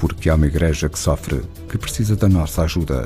Porque há uma igreja que sofre, que precisa da nossa ajuda.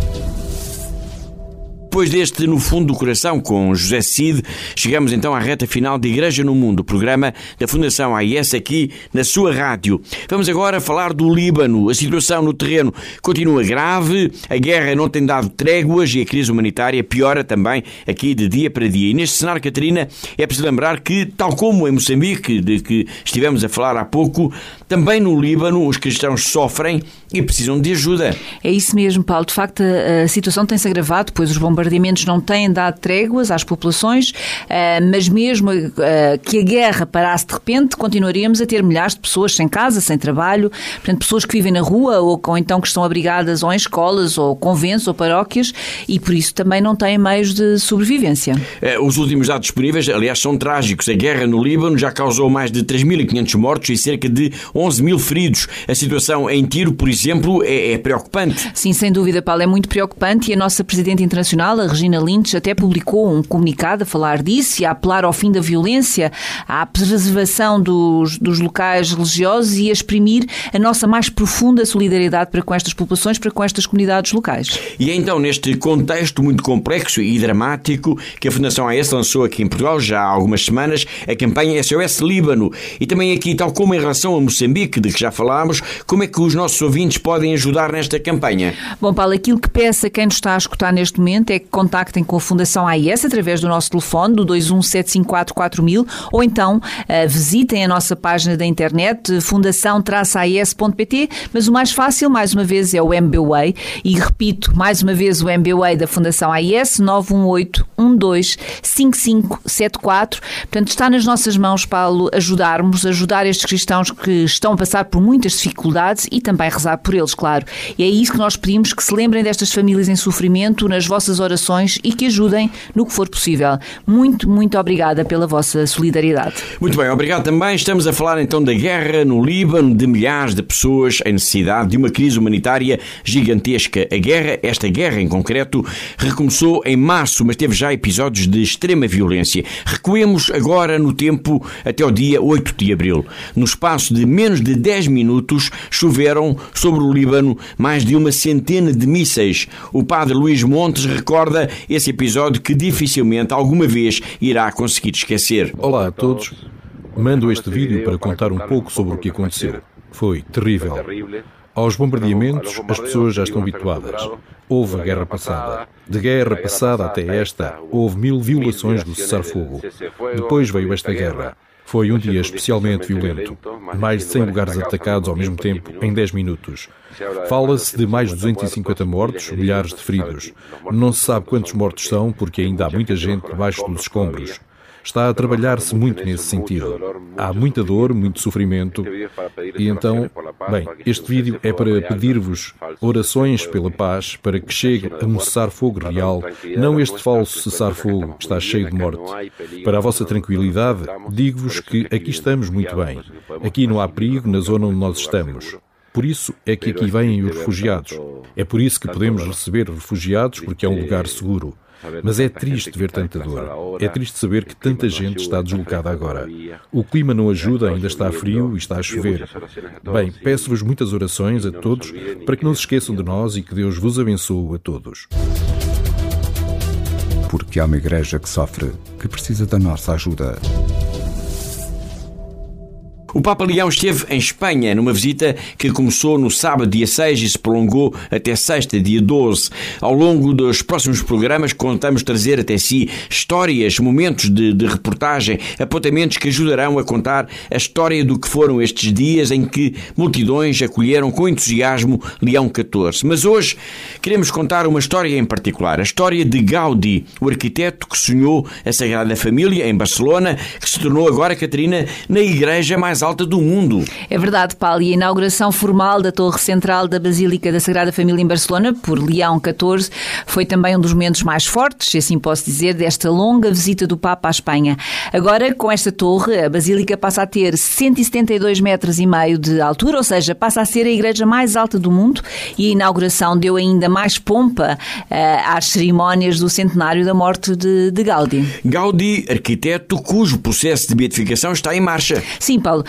Depois deste No Fundo do Coração com José Cid, chegamos então à reta final de Igreja no Mundo, programa da Fundação AIS aqui na sua rádio. Vamos agora falar do Líbano. A situação no terreno continua grave, a guerra não tem dado tréguas e a crise humanitária piora também aqui de dia para dia. E neste cenário, Catarina, é preciso lembrar que, tal como em Moçambique, de que estivemos a falar há pouco, também no Líbano os cristãos sofrem e precisam de ajuda. É isso mesmo, Paulo. De facto, a situação tem-se agravado, pois os bombardeamentos não têm dado tréguas às populações, mas mesmo que a guerra parasse de repente, continuaríamos a ter milhares de pessoas sem casa, sem trabalho, portanto, pessoas que vivem na rua ou então que estão abrigadas ou em escolas ou conventos ou paróquias e por isso também não têm meios de sobrevivência. Os últimos dados disponíveis, aliás, são trágicos. A guerra no Líbano já causou mais de 3.500 mortos e cerca de 11.000 feridos. A situação em Tiro, por exemplo, é preocupante. Sim, sem dúvida, Paulo, é muito preocupante e a nossa Presidente Internacional, a Regina Lynch, até publicou um comunicado a falar disso e a apelar ao fim da violência, à preservação dos locais religiosos e a exprimir a nossa mais profunda solidariedade para com estas populações, para com estas comunidades locais. E é então neste contexto muito complexo e dramático que a Fundação AIS lançou aqui em Portugal já há algumas semanas a campanha SOS Líbano. E também aqui, tal como em relação a Moçambique, de que já falámos, como é que os nossos ouvintes podem ajudar nesta campanha? Bom, Paulo, aquilo que peço a quem nos está a escutar neste momento é que contactem com a Fundação AIS através do nosso telefone, do 217544000, ou então visitem a nossa página da internet, fundação-ais.pt, mas o mais fácil, mais uma vez, é o MBWay, e repito, mais uma vez, o MBWay da Fundação AIS, 918-12-5574. Portanto, está nas nossas mãos, Paulo, ajudar estes cristãos que estão a passar por muitas dificuldades e também rezar por eles, claro. E é isso que nós pedimos, que se lembrem destas famílias em sofrimento nas vossas orações e que ajudem no que for possível. Muito, muito obrigada pela vossa solidariedade. Muito bem, obrigado também. Estamos a falar então da guerra no Líbano, de milhares de pessoas em necessidade de uma crise humanitária gigantesca. Esta guerra em concreto, recomeçou em março, mas teve já episódios de extrema violência. Recuemos agora no tempo até ao dia 8 de abril. No espaço de menos de 10 minutos, choveram sobre o Líbano mais de uma centena de mísseis. O padre Luís Montes recorda esse episódio que dificilmente alguma vez irá conseguir esquecer. Olá a todos. Mando este vídeo para contar um pouco sobre o que aconteceu. Foi terrível. Aos bombardeamentos, as pessoas já estão habituadas. Houve a guerra passada. De guerra passada até esta, houve 1000 violações do cessar-fogo. Depois veio esta guerra. Foi um dia especialmente violento. Mais de 100 lugares atacados ao mesmo tempo, em 10 minutos. Fala-se de mais de 250 mortos, milhares de feridos. Não se sabe quantos mortos são, porque ainda há muita gente debaixo dos escombros. Está a trabalhar-se muito nesse sentido. Há muita dor, muito sofrimento. E então, bem, este vídeo é para pedir-vos orações pela paz, para que chegue a um cessar-fogo real, não este falso cessar-fogo que está cheio de morte. Para a vossa tranquilidade, digo-vos que aqui estamos muito bem. Aqui não há perigo na zona onde nós estamos. Por isso é que aqui vêm os refugiados. É por isso que podemos receber refugiados, porque é um lugar seguro. Mas é triste ver tanta dor. É triste saber que tanta gente está deslocada agora. O clima não ajuda, ainda está frio e está a chover. Bem, peço-vos muitas orações a todos para que não se esqueçam de nós e que Deus vos abençoe a todos. Porque há uma igreja que sofre, que precisa da nossa ajuda. O Papa Leão esteve em Espanha numa visita que começou no sábado, dia 6, e se prolongou até sexta, dia 12. Ao longo dos próximos programas contamos trazer até si histórias, momentos de reportagem, apontamentos que ajudarão a contar a história do que foram estes dias em que multidões acolheram com entusiasmo Leão XIV. Mas hoje queremos contar uma história em particular, a história de Gaudí, o arquiteto que sonhou a Sagrada Família em Barcelona, que se tornou agora, Catarina, na igreja mais alta do mundo. É verdade, Paulo, e a inauguração formal da Torre Central da Basílica da Sagrada Família em Barcelona, por Leão XIV, foi também um dos momentos mais fortes, se assim posso dizer, desta longa visita do Papa à Espanha. Agora, com esta torre, a Basílica passa a ter 172 metros e meio de altura, ou seja, passa a ser a igreja mais alta do mundo, e a inauguração deu ainda mais pompa às cerimónias do centenário da morte de Gaudí. Gaudí, arquiteto cujo processo de beatificação está em marcha. Sim, Paulo.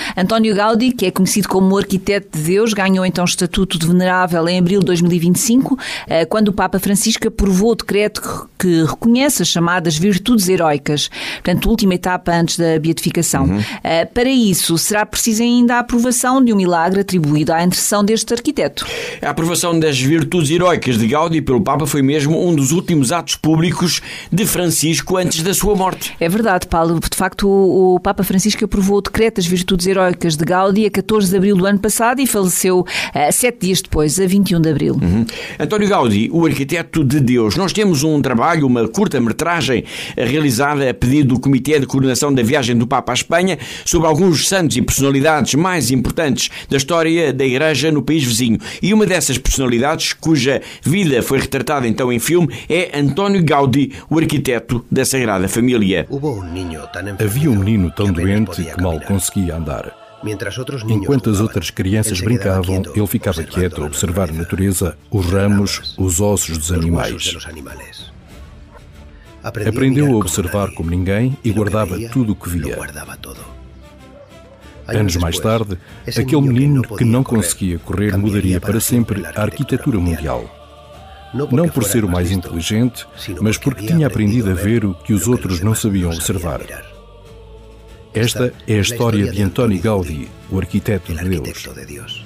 António Gaudí, que é conhecido como o arquiteto de Deus, ganhou então o estatuto de venerável em abril de 2025, quando o Papa Francisco aprovou o decreto que reconhece as chamadas virtudes heroicas, portanto, a última etapa antes da beatificação. Para isso, será preciso ainda a aprovação de um milagre atribuído à intercessão deste arquiteto. A aprovação das virtudes heroicas de Gaudí pelo Papa foi mesmo um dos últimos atos públicos de Francisco antes da sua morte. É verdade, Paulo. De facto, o Papa Francisco aprovou o decreto das virtudes heroicas de Gaudí a 14 de abril do ano passado e faleceu 7 dias depois, a 21 de abril. António Gaudí, o arquiteto de Deus. Nós temos um trabalho, uma curta-metragem realizada a pedido do Comitê de Coordenação da Viagem do Papa à Espanha sobre alguns santos e personalidades mais importantes da história da Igreja no país vizinho. E uma dessas personalidades, cuja vida foi retratada então em filme, é António Gaudí, o arquiteto da Sagrada Família. Havia um menino tão doente que mal conseguia andar. Enquanto as outras crianças brincavam, ele ficava quieto a observar a natureza, os ramos, os ossos dos animais. Aprendeu a observar como ninguém e guardava tudo o que via. Anos mais tarde, aquele menino que não conseguia correr mudaria para sempre a arquitetura mundial. Não por ser o mais inteligente, mas porque tinha aprendido a ver o que os outros não sabiam observar. Esta é a história de António Gaudí, o arquiteto de Deus.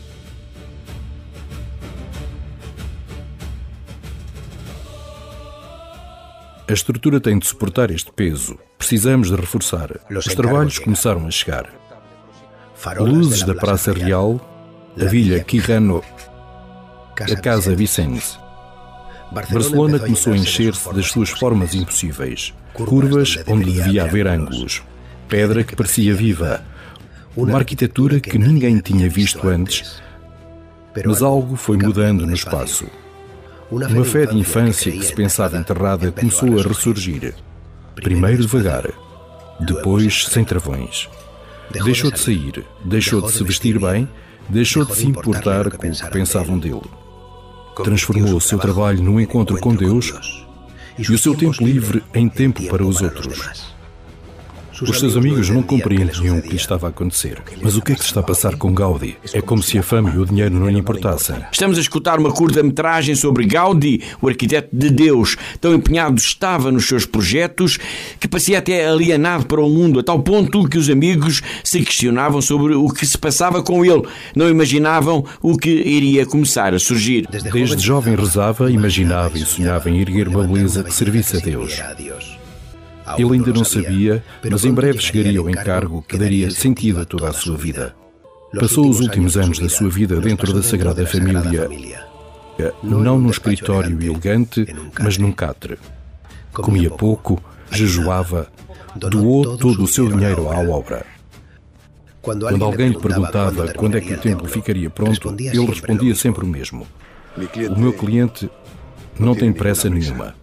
A estrutura tem de suportar este peso. Precisamos de reforçar. Os trabalhos começaram a chegar. Luzes da Praça Real, a Vila Quirrano, a Casa Vicens. Barcelona começou a encher-se das suas formas impossíveis. Curvas onde devia haver ângulos. Pedra que parecia viva. Uma arquitetura que ninguém tinha visto antes, mas algo foi mudando no espaço. Uma fé de infância que se pensava enterrada começou a ressurgir. Primeiro devagar, depois sem travões. Deixou de sair, deixou de se vestir bem, deixou de se importar com o que pensavam dele. Transformou o seu trabalho num encontro com Deus e o seu tempo livre em tempo para os outros. Os seus amigos não compreendiam o que lhe estava a acontecer. Mas o que é que se está a passar com Gaudí? É como se a fama e o dinheiro não lhe importassem. Estamos a escutar uma curta-metragem sobre Gaudí, o arquiteto de Deus. Tão empenhado estava nos seus projetos que parecia até alienado para o mundo, a tal ponto que os amigos se questionavam sobre o que se passava com ele. Não imaginavam o que iria começar a surgir. Desde jovem rezava, imaginava e sonhava em erguer uma beleza que servisse a Deus. Ele ainda não sabia, mas em breve chegaria ao encargo que daria sentido a toda a sua vida. Passou os últimos anos da sua vida dentro da Sagrada Família, não num escritório elegante, mas num catre. Comia pouco, jejuava, doou todo o seu dinheiro à obra. Quando alguém lhe perguntava quando é que o templo ficaria pronto, ele respondia sempre o mesmo: o meu cliente não tem pressa nenhuma.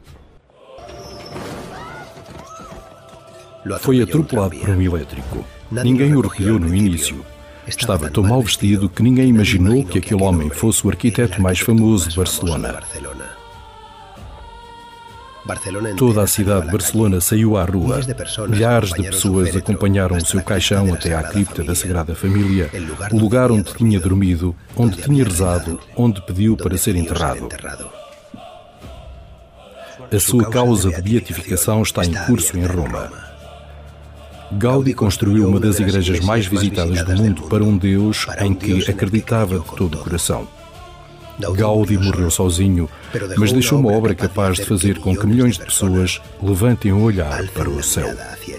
Foi atropelado por um elétrico. Ninguém o recolheu no início. Estava tão mal vestido que ninguém imaginou que aquele homem fosse o arquiteto mais famoso de Barcelona. Toda a cidade de Barcelona saiu à rua. Milhares de pessoas acompanharam o seu caixão até à cripta da Sagrada Família, o lugar onde tinha dormido, onde tinha rezado, onde pediu para ser enterrado. A sua causa de beatificação está em curso em Roma. Gaudí construiu uma das igrejas mais visitadas do mundo para um Deus em que acreditava de todo o coração. Gaudí morreu sozinho, mas deixou uma obra capaz de fazer com que milhões de pessoas levantem o olhar para o céu.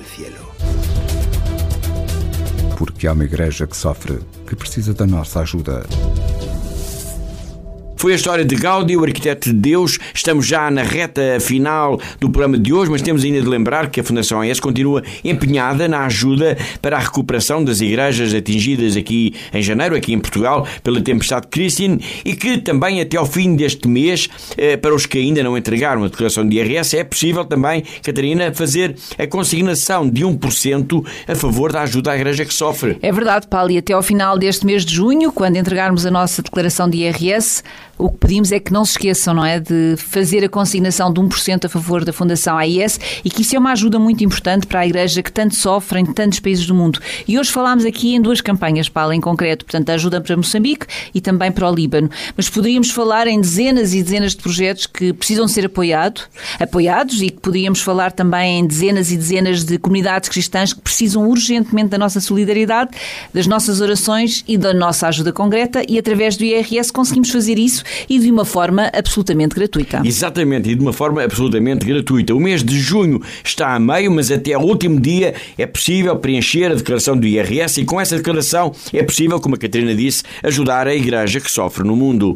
Porque há uma igreja que sofre, que precisa da nossa ajuda. Foi a história de Gaudí, o arquiteto de Deus. Estamos já na reta final do programa de hoje, mas temos ainda de lembrar que a Fundação AES continua empenhada na ajuda para a recuperação das igrejas atingidas aqui em janeiro, aqui em Portugal, pela tempestade Christine, e que também até ao fim deste mês, para os que ainda não entregaram a declaração de IRS, é possível também, Catarina, fazer a consignação de 1% a favor da ajuda à igreja que sofre. É verdade, Paulo, e até ao final deste mês de junho, quando entregarmos a nossa declaração de IRS, O que pedimos é que não se esqueçam, não é, de fazer a consignação de 1% a favor da Fundação AIS e que isso é uma ajuda muito importante para a Igreja que tanto sofre em tantos países do mundo. E hoje falámos aqui em 2 campanhas, Paulo, em concreto, portanto, a ajuda para Moçambique e também para o Líbano. Mas poderíamos falar em dezenas e dezenas de projetos que precisam ser apoiados e que podíamos falar também em dezenas e dezenas de comunidades cristãs que precisam urgentemente da nossa solidariedade, das nossas orações e da nossa ajuda concreta, e através do IRS conseguimos fazer isso e de uma forma absolutamente gratuita. Exatamente, e de uma forma absolutamente gratuita. O mês de junho está a meio, mas até ao último dia é possível preencher a declaração do IRS e com essa declaração é possível, como a Catarina disse, ajudar a Igreja que sofre no mundo.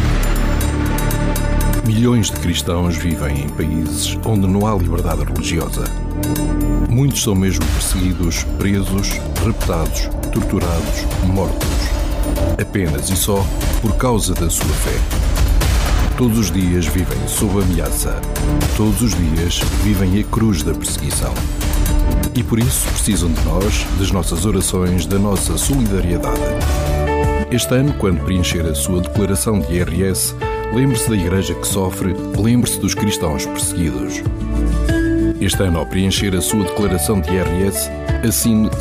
Milhões de cristãos vivem em países onde não há liberdade religiosa. Muitos são mesmo perseguidos, presos, raptados, torturados, mortos. Apenas e só por causa da sua fé. Todos os dias vivem sob ameaça. Todos os dias vivem a cruz da perseguição. E por isso precisam de nós, das nossas orações, da nossa solidariedade. Este ano, quando preencher a sua declaração de IRS, lembre-se da Igreja que sofre, lembre-se dos cristãos perseguidos. Este ano, ao preencher a sua declaração de IRS, assine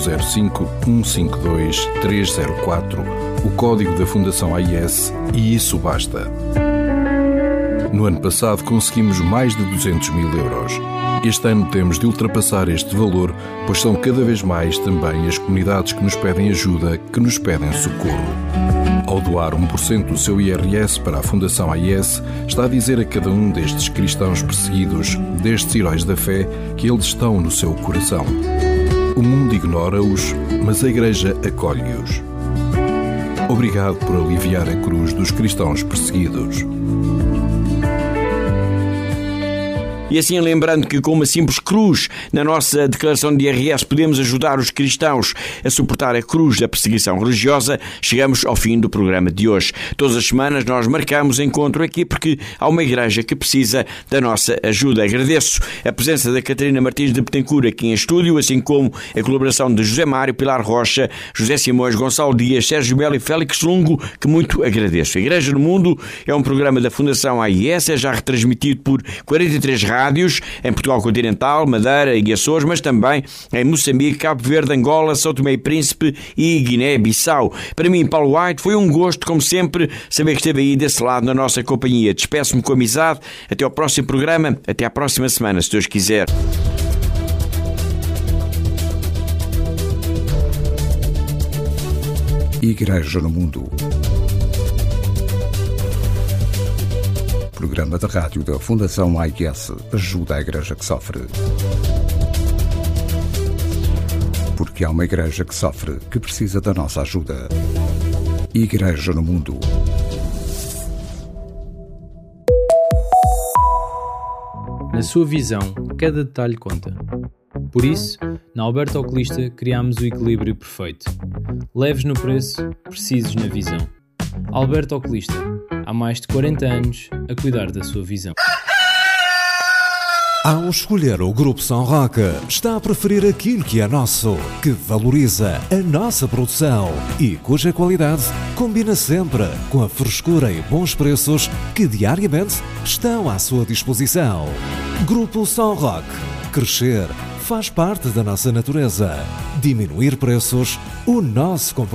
505-152-304, o código da Fundação AIS, e isso basta. No ano passado conseguimos mais de 200 mil euros. Este ano temos de ultrapassar este valor, pois são cada vez mais também as comunidades que nos pedem ajuda, que nos pedem socorro. Ao doar 1% do seu IRS para a Fundação AIS, está a dizer a cada um destes cristãos perseguidos, destes heróis da fé, que eles estão no seu coração. O mundo ignora-os, mas a Igreja acolhe-os. Obrigado por aliviar a cruz dos cristãos perseguidos. E assim, lembrando que com uma simples cruz na nossa declaração de IRS podemos ajudar os cristãos a suportar a cruz da perseguição religiosa, chegamos ao fim do programa de hoje. Todas as semanas nós marcamos encontro aqui porque há uma igreja que precisa da nossa ajuda. Agradeço a presença da Catarina Martins de Betancourt aqui em estúdio, assim como a colaboração de José Mário, Pilar Rocha, José Simões, Gonçalo Dias, Sérgio Melo e Félix Lungo, que muito agradeço. A Igreja no Mundo é um programa da Fundação AIS, é já retransmitido por 43 rádios em Portugal continental, Madeira e Açores, mas também em Moçambique, Cabo Verde, Angola, São Tomé e Príncipe e Guiné-Bissau. Para mim, Paulo White, foi um gosto, como sempre, saber que esteve aí desse lado na nossa companhia. Despeço-me com amizade. Até ao próximo programa. Até à próxima semana, se Deus quiser. Igreja no Mundo. Programa de rádio da Fundação AIS ajuda a Igreja que sofre. Porque há uma Igreja que sofre, que precisa da nossa ajuda. Igreja no Mundo. Na sua visão, cada detalhe conta. Por isso, na Alberto Oculista criámos o equilíbrio perfeito. Leves no preço, precisos na visão. Alberto Oculista, há mais de 40 anos a cuidar da sua visão. Ao escolher o Grupo São Roque, está a preferir aquilo que é nosso, que valoriza a nossa produção e cuja qualidade combina sempre com a frescura e bons preços que diariamente estão à sua disposição. Grupo São Roque. Crescer faz parte da nossa natureza. Diminuir preços, o nosso compromisso.